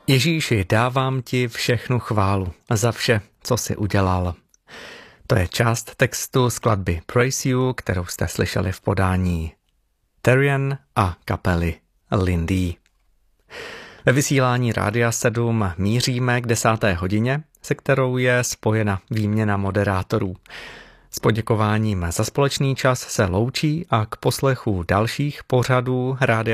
Ježíši, dávám ti všechnu chválu za vše, co jsi udělal. To je část textu skladby Praise You, kterou jste slyšeli v podání Terrian a kapely Lindy. Ve vysílání Rádia 7 míříme k 10. hodině, se kterou je spojena výměna moderátorů. S poděkováním za společný čas se loučí a k poslechu dalších pořadů Rádia